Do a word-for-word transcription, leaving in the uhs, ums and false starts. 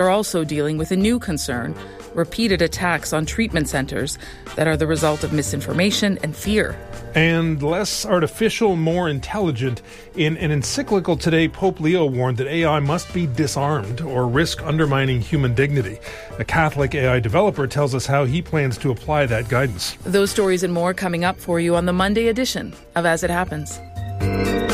are also dealing with a new concern: repeated attacks on treatment centers that are the result of misinformation and fear. And less artificial, more intelligent. In an encyclical today, Pope Leo warned that A I must be disarmed or risk undermining human dignity. A Catholic A I developer tells us how he plans to apply that guidance. Those stories and more coming up for you on the Monday edition of As It Happens.